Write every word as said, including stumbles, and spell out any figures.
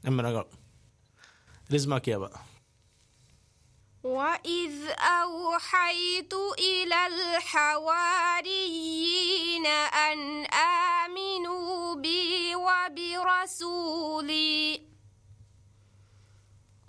أمنا قال رزمك يا بقى. وإذ أوحيت إلى الحواريين أن آمنوا بي وبرسولي